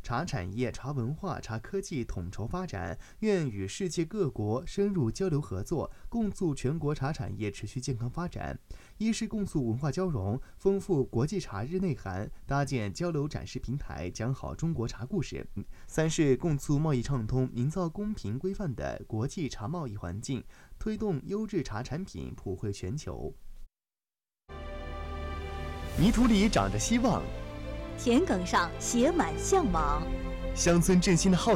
茶产业、茶文化、茶科技统筹发展，愿与世界各国深入交流合作，共促全国茶产业持续健康发展。一是共促文化交融，丰富国际茶日内涵，搭建交流展示平台，讲好中国茶故事。三是共促贸易畅通，营造公平规范的国际茶贸易环境，推动优质茶产品普惠全球。泥土里长着希望， 田埂上写满向往， 乡村振兴的号